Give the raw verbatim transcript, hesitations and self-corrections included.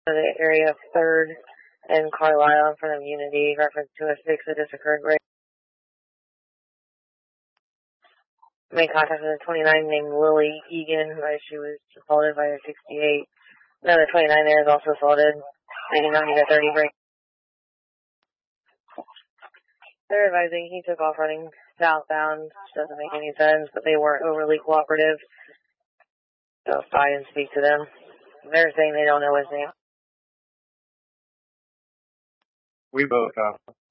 the area of third and Carlisle in front of Unity, reference to a six that just occurred right. Made contact with a twenty-nine named Lily Egan, where she was assaulted by a sixty-eight. Another twenty-nine there is also assaulted. Making ninety to thirty break. They're advising he took off running southbound, which doesn't make any sense, but they weren't overly cooperative. So try and speak to them. They're saying they don't know his name. We both have.